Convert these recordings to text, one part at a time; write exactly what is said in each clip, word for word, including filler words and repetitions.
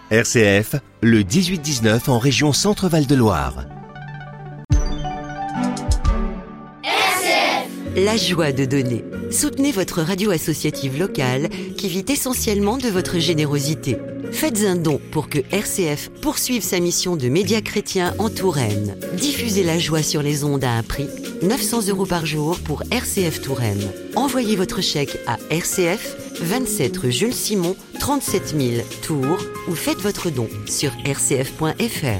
R C F, le dix-huit dix-neuf en région Centre-Val de Loire. La joie de donner. Soutenez votre radio associative locale qui vit essentiellement de votre générosité. Faites un don pour que R C F poursuive sa mission de média chrétien en Touraine. Diffusez la joie sur les ondes à un prix, neuf cents euros par jour pour R C F Touraine. Envoyez votre chèque à R C F, vingt-sept rue Jules Simon, trente-sept mille Tours ou faites votre don sur r c f point f r.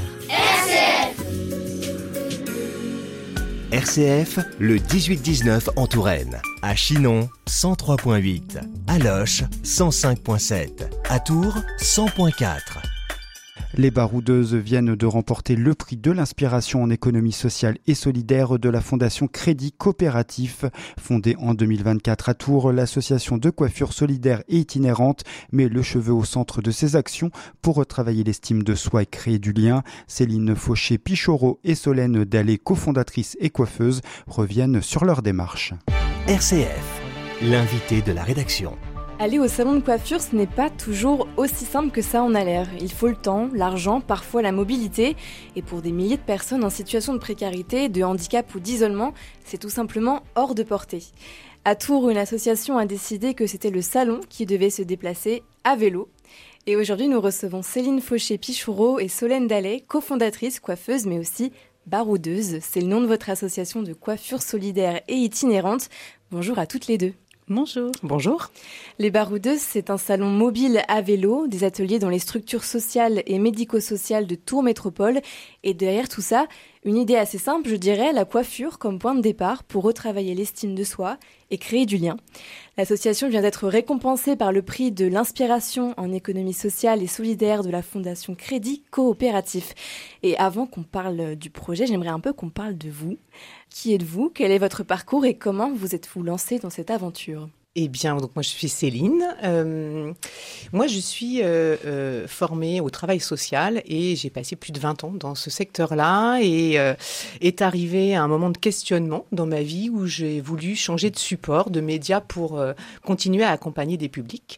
R C F, le dix-huit dix-neuf en Touraine. À Chinon, cent trois virgule huit. À Loches, cent cinq virgule sept. À Tours, cent virgule quatre. Les baroudeuses viennent de remporter le prix de l'inspiration en économie sociale et solidaire de la Fondation Crédit Coopératif. Fondée en deux mille vingt-quatre à Tours, l'association de coiffure solidaire et itinérante met le cheveu au centre de ses actions pour retravailler l'estime de soi et créer du lien. Céline Fauché-Pichaureau et Solène Dallet, cofondatrices et coiffeuses, reviennent sur leur démarche. R C F, l'invité de la rédaction. Aller au salon de coiffure, ce n'est pas toujours aussi simple que ça en a l'air. Il faut le temps, l'argent, parfois la mobilité. Et pour des milliers de personnes en situation de précarité, de handicap ou d'isolement, c'est tout simplement hors de portée. À Tours, une association a décidé que c'était le salon qui devait se déplacer à vélo. Et aujourd'hui, nous recevons Céline Fauché-Pichaureau et Solène Dallet, cofondatrices, coiffeuses, mais aussi baroudeuses. C'est le nom de votre association de coiffure solidaire et itinérante. Bonjour à toutes les deux. Bonjour. Bonjour. Les Baroudeuses, c'est un salon mobile à vélo, des ateliers dans les structures sociales et médico-sociales de Tours Métropole. Et derrière tout ça, une idée assez simple, je dirais, la coiffure comme point de départ pour retravailler l'estime de soi et créer du lien. L'association vient d'être récompensée par le prix de l'inspiration en économie sociale et solidaire de la Fondation Crédit Coopératif. Et avant qu'on parle du projet, j'aimerais un peu qu'on parle de vous. Qui êtes-vous ? Quel est votre parcours et comment vous êtes-vous lancée dans cette aventure ? Eh bien, donc moi je suis Céline. Euh, moi je suis euh, euh, formée au travail social et j'ai passé plus de vingt ans dans ce secteur-là et euh, est arrivé un moment de questionnement dans ma vie où j'ai voulu changer de support, de média pour euh, continuer à accompagner des publics.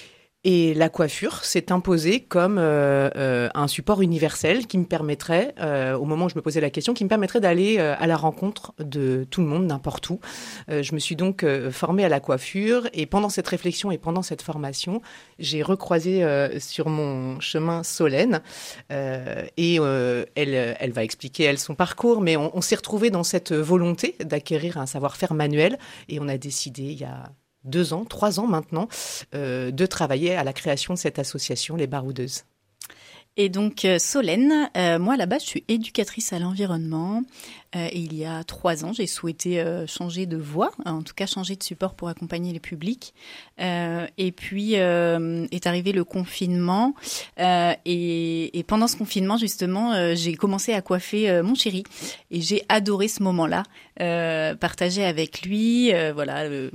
Et la coiffure s'est imposée comme euh, euh, un support universel qui me permettrait, euh, au moment où je me posais la question, qui me permettrait d'aller euh, à la rencontre de tout le monde, n'importe où. Euh, je me suis donc euh, formée à la coiffure et pendant cette réflexion et pendant cette formation, j'ai recroisé euh, sur mon chemin Solène euh, et euh, elle, elle va expliquer elle son parcours, mais on, on s'est retrouvés dans cette volonté d'acquérir un savoir-faire manuel et on a décidé il y a deux ans, trois ans maintenant, euh, de travailler à la création de cette association, les Baroudeuses. Et donc euh, Solène, euh, moi là-bas je suis éducatrice à l'environnement euh, et il y a trois ans j'ai souhaité euh, changer de voie, en tout cas changer de support pour accompagner les publics. Euh, et puis euh, est arrivé le confinement euh, et, et pendant ce confinement justement euh, j'ai commencé à coiffer euh, mon chéri et j'ai adoré ce moment-là, euh, partager avec lui, euh, voilà le,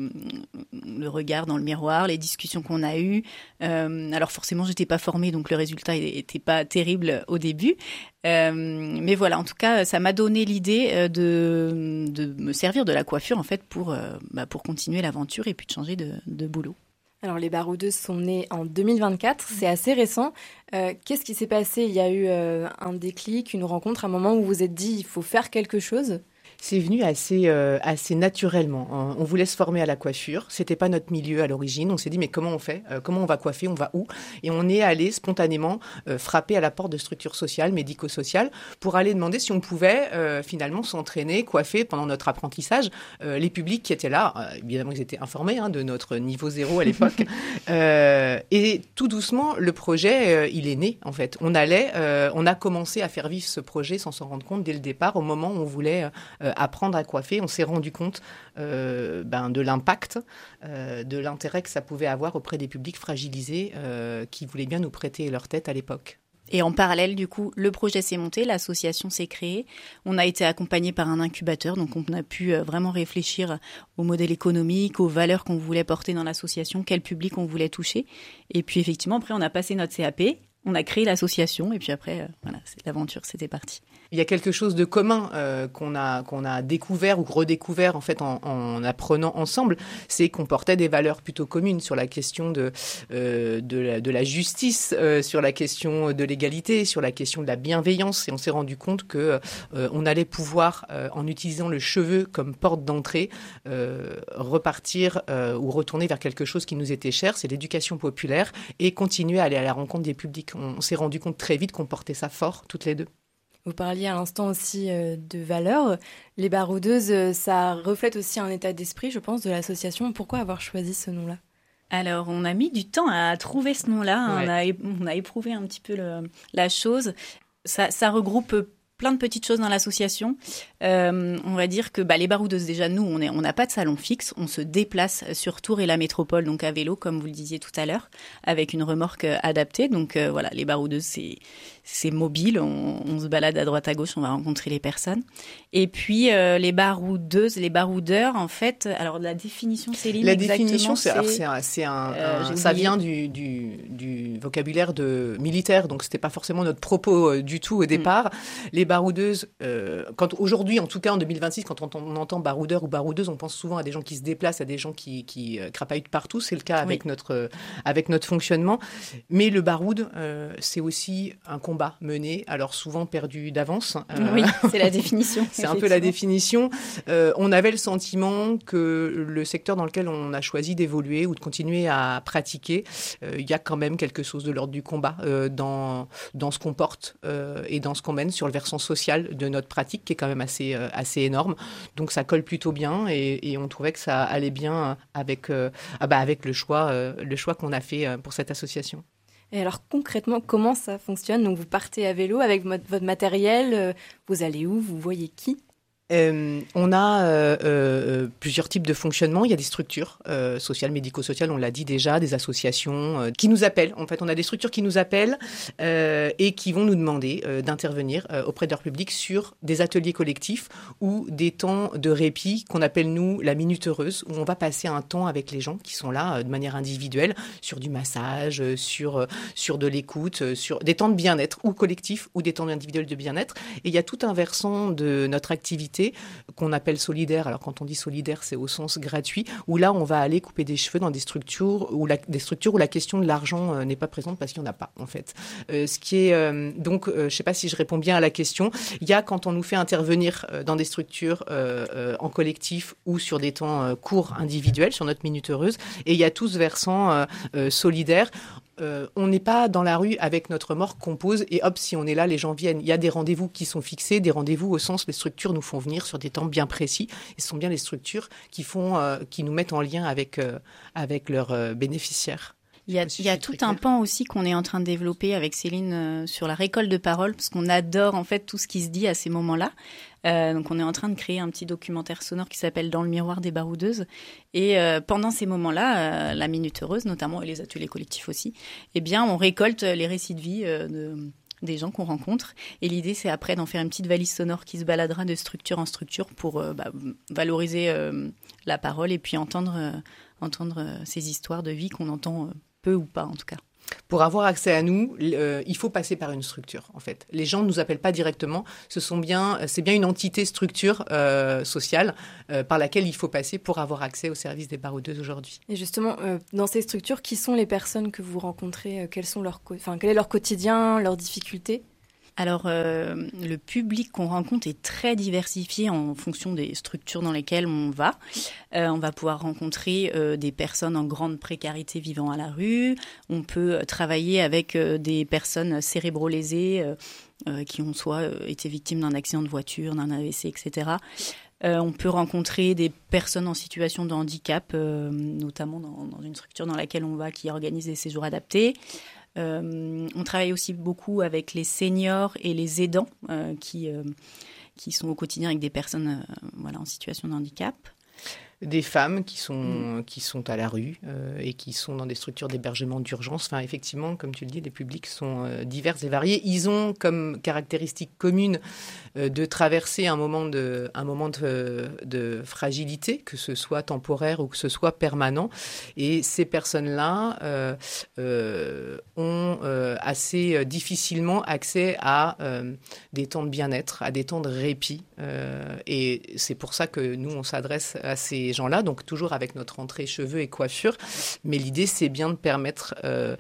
le regard dans le miroir, les discussions qu'on a eues. Euh, alors forcément j'étais pas formée donc le résultat était pas pas terrible au début, euh, mais voilà, en tout cas, ça m'a donné l'idée de, de me servir de la coiffure en fait pour, euh, bah, pour continuer l'aventure et puis de changer de, de boulot. Alors, les Baroudeuses sont nées en deux mille vingt-quatre, c'est assez récent. Euh, qu'est-ce qui s'est passé ? Il y a eu euh, un déclic, une rencontre, un moment où vous vous êtes dit il faut faire quelque chose ? C'est venu assez, euh, assez naturellement. On voulait se former à la coiffure. C'était pas notre milieu à l'origine. On s'est dit, mais comment on fait ? euh, Comment on va coiffer ? On va où ? Et on est allé spontanément euh, frapper à la porte de structures sociales, médico-sociales, pour aller demander si on pouvait euh, finalement s'entraîner, coiffer pendant notre apprentissage. Euh, les publics qui étaient là, euh, évidemment, ils étaient informés hein, de notre niveau zéro à l'époque. euh, et tout doucement, le projet, euh, il est né, en fait. On allait, euh, on a commencé à faire vivre ce projet sans s'en rendre compte dès le départ, au moment où on voulait euh, apprendre à coiffer. On s'est rendu compte euh, ben, de l'impact, euh, de l'intérêt que ça pouvait avoir auprès des publics fragilisés euh, qui voulaient bien nous prêter leur tête à l'époque. Et en parallèle, du coup, le projet s'est monté, l'association s'est créée. On a été accompagné par un incubateur, donc on a pu vraiment réfléchir au modèle économique, aux valeurs qu'on voulait porter dans l'association, quel public on voulait toucher. Et puis effectivement, après, on a passé notre C A P, on a créé l'association, et puis après, euh, voilà, c'est l'aventure, c'était parti. il y a quelque chose de commun euh, qu'on a qu'on a découvert ou redécouvert en fait en, en apprenant ensemble, c'est qu'on portait des valeurs plutôt communes sur la question de euh, de, la, de la justice, euh, sur la question de l'égalité, sur la question de la bienveillance, et on s'est rendu compte que euh, on allait pouvoir, euh, en utilisant le cheveu comme porte d'entrée, euh, repartir euh, ou retourner vers quelque chose qui nous était cher, c'est l'éducation populaire, et continuer à aller à la rencontre des publics. On, on s'est rendu compte très vite qu'on portait ça fort toutes les deux. Vous parliez à l'instant aussi euh, de valeurs. Les baroudeuses, euh, ça reflète aussi un état d'esprit, je pense, de l'association. Pourquoi avoir choisi ce nom-là ? Alors, on a mis du temps à trouver ce nom-là. Ouais. On, a, on a éprouvé un petit peu le, la chose. Ça, ça regroupe plein de petites choses dans l'association. Euh, on va dire que bah, les baroudeuses, déjà, nous, on est, on n'a pas de salon fixe. On se déplace sur Tours et la métropole, donc à vélo, comme vous le disiez tout à l'heure, avec une remorque adaptée. Donc euh, voilà, les baroudeuses, c'est, c'est mobile. On, on se balade à droite à gauche, on va rencontrer les personnes. Et puis, euh, les baroudeuses, les baroudeurs, en fait, alors la définition, Céline, la exactement, définition, c'est, c'est, alors, c'est, un, c'est un, euh, un ça vient du, du, du vocabulaire de militaire, donc c'était pas forcément notre propos euh, du tout au départ. Mmh. Les baroudeuses, euh, quand aujourd'hui, en tout cas en deux mille vingt-six, quand on, on entend baroudeur ou baroudeuse, on pense souvent à des gens qui se déplacent, à des gens qui, qui euh, crapahutent partout. C'est le cas avec, oui. notre, euh, avec notre fonctionnement. Mais le baroude, euh, c'est aussi un combat mené, alors souvent perdu d'avance. Euh, oui, c'est la définition. C'est un peu la définition. Euh, on avait le sentiment que le secteur dans lequel on a choisi d'évoluer ou de continuer à pratiquer, il euh, y a quand même quelque chose de l'ordre du combat euh, dans, dans ce qu'on porte euh, et dans ce qu'on mène sur le versant social de notre pratique, qui est quand même assez, euh, assez énorme. Donc ça colle plutôt bien, et, et on trouvait que ça allait bien avec, euh, ah bah avec le choix, euh, le choix qu'on a fait pour cette association. Et alors concrètement, comment ça fonctionne ? Donc vous partez à vélo avec votre matériel, euh, vous allez où ? Vous voyez qui ? Euh, on a euh, euh, plusieurs types de fonctionnement. Il y a des structures euh, sociales, médico-sociales, on l'a dit déjà, des associations euh, qui nous appellent. En fait, on a des structures qui nous appellent euh, et qui vont nous demander euh, d'intervenir euh, auprès de leur public sur des ateliers collectifs ou des temps de répit qu'on appelle, nous, la minute heureuse, où on va passer un temps avec les gens qui sont là euh, de manière individuelle, sur du massage, euh, sur, euh, sur de l'écoute, euh, sur des temps de bien-être ou collectifs ou des temps individuels de bien-être. Et il y a tout un versant de notre activité qu'on appelle solidaire. Alors quand on dit solidaire, c'est au sens gratuit, où là on va aller couper des cheveux dans des structures où la, des structures où la question de l'argent euh, n'est pas présente parce qu'il n'y en a pas en fait. Euh, ce qui est euh, donc, euh, je ne sais pas si je réponds bien à la question. Il y a quand on nous fait intervenir euh, dans des structures euh, euh, en collectif ou sur des temps euh, courts individuels, sur notre minute heureuse, et il y a tout ce versant euh, euh, solidaire. Euh, on n'est pas dans la rue avec notre remorque qu'on pose et hop, si on est là, les gens viennent. Il y a des rendez-vous qui sont fixés, des rendez-vous au sens les structures nous font venir sur des temps bien précis. Et ce sont bien les structures qui, font, euh, qui nous mettent en lien avec, euh, avec leurs euh, bénéficiaires. Il y a, il y a tout un pan aussi qu'on est en train de développer avec Céline euh, sur la récolte de parole, parce qu'on adore en fait tout ce qui se dit à ces moments-là. Euh, donc on est en train de créer un petit documentaire sonore qui s'appelle Dans le miroir des baroudeuses. Et euh, pendant ces moments-là, euh, la Minute Heureuse notamment, et les ateliers collectifs aussi, eh bien on récolte les récits de vie euh, de... des gens qu'on rencontre. Et l'idée, c'est après d'en faire une petite valise sonore qui se baladera de structure en structure pour euh, bah, valoriser euh, la parole et puis entendre, euh, entendre euh, ces histoires de vie qu'on entend euh, peu ou pas, en tout cas. Pour avoir accès à nous, euh, il faut passer par une structure, en fait. Les gens ne nous appellent pas directement. Ce sont bien, c'est bien une entité structure euh, sociale euh, par laquelle il faut passer pour avoir accès au service des baroudeuses aujourd'hui. Et justement, euh, dans ces structures, qui sont les personnes que vous rencontrez ? Quels sont leurs, enfin, quel est leur quotidien, leurs difficultés ? Alors, euh, le public qu'on rencontre est très diversifié en fonction des structures dans lesquelles on va. Euh, on va pouvoir rencontrer euh, des personnes en grande précarité vivant à la rue. On peut travailler avec euh, des personnes cérébro-lésées euh, euh, qui ont soit euh, été victimes d'un accident de voiture, d'un A V C, et cetera. Euh, on peut rencontrer des personnes en situation de handicap, euh, notamment dans, dans une structure dans laquelle on va qui organise des séjours adaptés. Euh, on travaille aussi beaucoup avec les seniors et les aidants euh, qui, euh, qui sont au quotidien avec des personnes euh, voilà, en situation de handicap. Des femmes qui sont, mmh. qui sont à la rue euh, et qui sont dans des structures d'hébergement d'urgence. Enfin, effectivement, comme tu le dis, les publics sont euh, divers et variés. Ils ont comme caractéristique commune euh, de traverser un moment, de, un moment de, de fragilité, que ce soit temporaire ou que ce soit permanent. Et ces personnes-là euh, euh, ont euh, assez difficilement accès à euh, des temps de bien-être, à des temps de répit. Euh, et c'est pour ça que nous, on s'adresse à ces gens-là, donc toujours avec notre entrée cheveux et coiffure. Mais l'idée, c'est bien de permettre euh,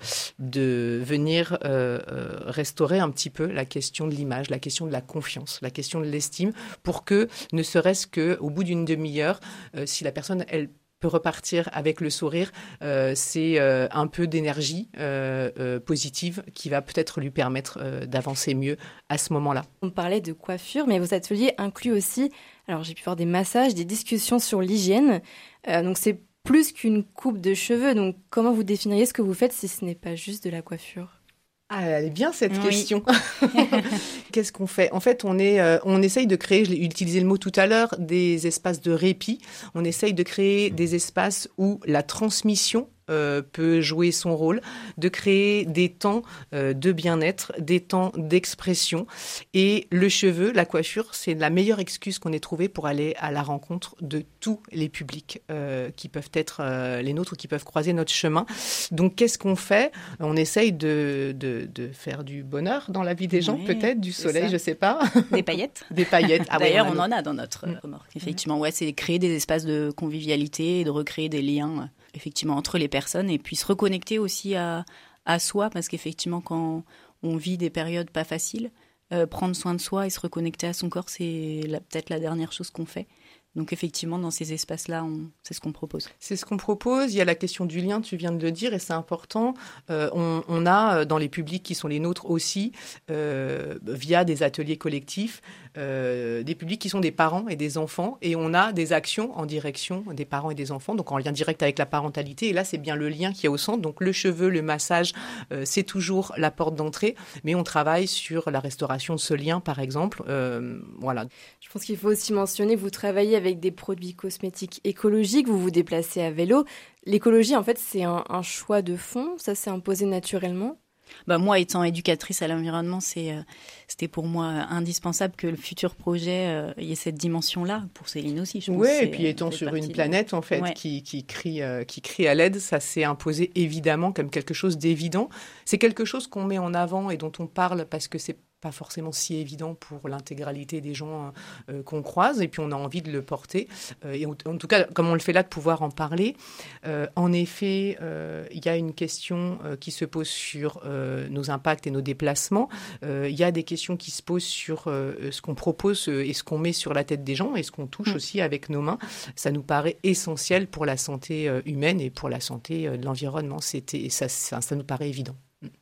de venir euh, euh, restaurer un petit peu la question de l'image, la question de la confiance, la question de l'estime, pour que, ne serait-ce qu'au bout d'une demi-heure, euh, si la personne, elle peut repartir avec le sourire, euh, c'est euh, un peu d'énergie euh, euh, positive qui va peut-être lui permettre euh, d'avancer mieux à ce moment-là. On parlait de coiffure, mais vos ateliers incluent aussi, alors j'ai pu voir des massages, des discussions sur l'hygiène, euh, donc c'est plus qu'une coupe de cheveux, donc comment vous définiriez ce que vous faites si ce n'est pas juste de la coiffure ? Ah, elle est bien cette oui. question. Qu'est-ce qu'on fait ? En fait, on est, euh, on essaye de créer, je l'ai utilisé le mot tout à l'heure, des espaces de répit. On essaye de créer des espaces où la transmission euh, peut jouer son rôle, de créer des temps euh, de bien-être, des temps d'expression. Et le cheveu, la coiffure, c'est la meilleure excuse qu'on ait trouvée pour aller à la rencontre de tous les publics euh, qui peuvent être euh, les nôtres ou qui peuvent croiser notre chemin. Donc, qu'est-ce qu'on fait ? On essaye de, de, de faire du bonheur dans la vie des gens, oui, peut-être, du soleil, je ne sais pas. Des paillettes. Des paillettes. Ah D'ailleurs, ouais, on, on en a dans notre mmh. remorque. Effectivement, ouais, c'est créer des espaces de convivialité et de recréer des liens effectivement entre les personnes et puis se reconnecter aussi à, à soi, parce qu'effectivement quand on vit des périodes pas faciles, euh, prendre soin de soi et se reconnecter à son corps, c'est la, peut-être la dernière chose qu'on fait. Donc effectivement, dans ces espaces-là, on, c'est ce qu'on propose. C'est ce qu'on propose. Il y a la question du lien, tu viens de le dire, et c'est important. Euh, on, on a dans les publics qui sont les nôtres aussi, euh, via des ateliers collectifs, euh, des publics qui sont des parents et des enfants, et on a des actions en direction des parents et des enfants, donc en lien direct avec la parentalité. Et là, c'est bien le lien qui est au centre. Donc le cheveu, le massage, euh, c'est toujours la porte d'entrée, mais on travaille sur la restauration de ce lien, par exemple. Euh, voilà. Je pense qu'il faut aussi mentionner, vous travaillez avec des produits cosmétiques écologiques, vous vous déplacez à vélo. L'écologie, en fait, c'est un, un choix de fond, ça s'est imposé naturellement ? Bah moi, étant éducatrice à l'environnement, c'est, euh, c'était pour moi indispensable que le futur projet euh, ait cette dimension-là, pour Céline aussi, je pense. Oui, et puis étant sur une planète, en fait, ouais. qui, qui, crie, euh, qui crie à l'aide, ça s'est imposé évidemment comme quelque chose d'évident. C'est quelque chose qu'on met en avant et dont on parle parce que c'est pas forcément si évident pour l'intégralité des gens euh, qu'on croise, et puis on a envie de le porter. Euh, et en, en tout cas, comme on le fait là, de pouvoir en parler. Euh, en effet, euh, il y a une question euh, qui se pose sur euh, nos impacts et nos déplacements. Euh, il y a des questions qui se posent sur euh, ce qu'on propose euh, et ce qu'on met sur la tête des gens et ce qu'on touche mmh. aussi avec nos mains. Ça nous paraît essentiel pour la santé euh, humaine et pour la santé euh, de l'environnement. C'était, ça, ça, ça nous paraît évident.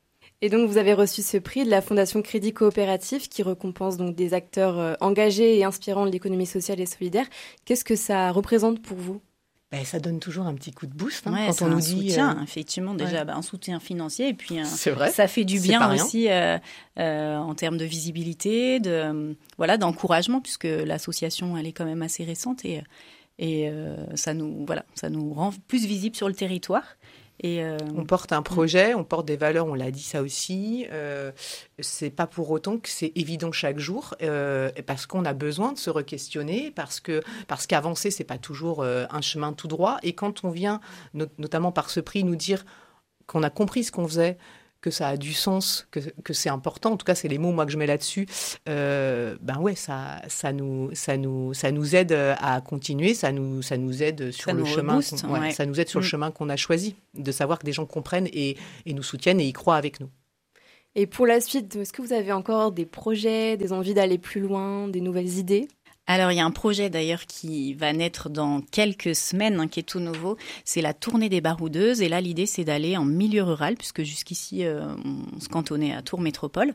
Et donc, vous avez reçu ce prix de la Fondation Crédit Coopératif qui récompense donc des acteurs euh, engagés et inspirants de l'économie sociale et solidaire. Qu'est-ce que ça représente pour vous ? Ben, ça donne toujours un petit coup de boost hein, ouais, quand on nous dit soutien, euh... effectivement déjà ouais. bah, un soutien financier et puis un, c'est vrai, ça fait du bien aussi euh, euh, en termes de visibilité, de euh, voilà d'encouragement puisque l'association elle est quand même assez récente et et euh, ça nous voilà ça nous rend plus visibles sur le territoire. Et euh... on porte un projet, on porte des valeurs, on l'a dit ça aussi. Euh, c'est pas pour autant que c'est évident chaque jour, euh, parce qu'on a besoin de se re-questionner, parce que parce qu'avancer c'est pas toujours euh, un chemin tout droit. Et quand on vient, not- notamment par ce prix, nous dire qu'on a compris ce qu'on faisait, que ça a du sens, que, que c'est important. En tout cas, c'est les mots moi que je mets là-dessus. Euh, ben ouais, ça, ça nous, ça nous, ça nous aide à continuer. Ça nous, ça nous aide sur ça le nous chemin. Rebooste, qu'on, ouais, ouais. Ça nous aide sur mmh. le chemin qu'on a choisi, de savoir que des gens comprennent et, et nous soutiennent et y croient avec nous. Et pour la suite, est-ce que vous avez encore des projets, des envies d'aller plus loin, des nouvelles idées ? Alors, il y a un projet d'ailleurs qui va naître dans quelques semaines, hein, qui est tout nouveau. C'est la tournée des baroudeuses. Et là, l'idée, c'est d'aller en milieu rural, puisque jusqu'ici, euh, on se cantonnait à Tours Métropole,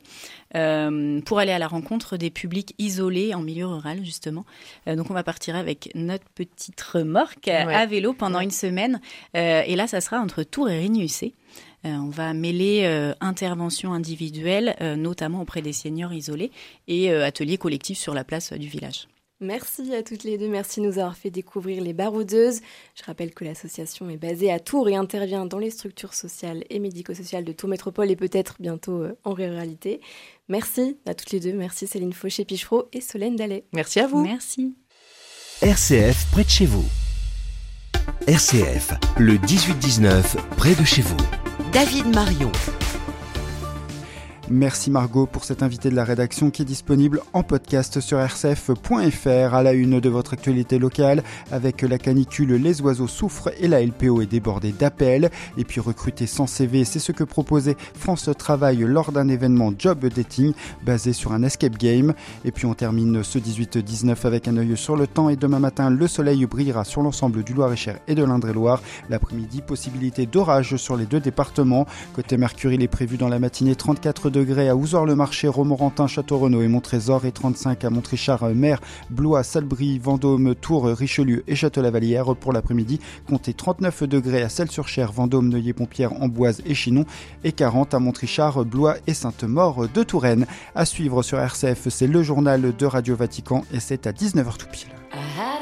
euh, pour aller à la rencontre des publics isolés en milieu rural, justement. Euh, donc, on va partir avec notre petite remorque ouais. à vélo pendant ouais. une semaine. Euh, et là, ça sera entre Tours et Rigny-U-C. Euh, on va mêler euh, interventions individuelles, euh, notamment auprès des seniors isolés, et euh, ateliers collectifs sur la place euh, du village. Merci à toutes les deux, merci de nous avoir fait découvrir les baroudeuses. Je rappelle que l'association est basée à Tours et intervient dans les structures sociales et médico-sociales de Tours Métropole et peut-être bientôt euh, en ruralité. Merci à toutes les deux, merci Céline Fauché-Pichereau et Solène Dallet. Merci à vous. Merci. R C F près de chez vous. R C F, le dix-huit dix-neuf, près de chez vous. David Marion. Merci Margot pour cet invité de la rédaction qui est disponible en podcast sur r c f point f r. À la une de votre actualité locale, avec la canicule, les oiseaux souffrent et la L P O est débordée d'appels. Et puis recruter sans C V, c'est ce que proposait France Travail lors d'un événement Job Dating basé sur un escape game. Et puis on termine ce dix-huit dix-neuf avec un œil sur le temps et demain matin, le soleil brillera sur l'ensemble du Loir-et-Cher et de l'Indre-et-Loire. L'après-midi, possibilité d'orage sur les deux départements. Côté Mercure, il est prévu dans la matinée trente-quatre degrés à Ouzor-le-Marché, Romorantin, Château-Renaud et Montrésor et trente-cinq à Montrichard, Mer, Blois, Salbris, Vendôme, Tours, Richelieu et Château-Lavalière. Pour l'après-midi, comptez trente-neuf degrés à Celles-sur-Cher, Vendôme, Neuilly-Pompierre, Amboise et Chinon et quarante à Montrichard, Blois et Sainte-Maure de Touraine. À suivre sur R C F, c'est le journal de Radio Vatican et c'est à dix-neuf heures tout pile.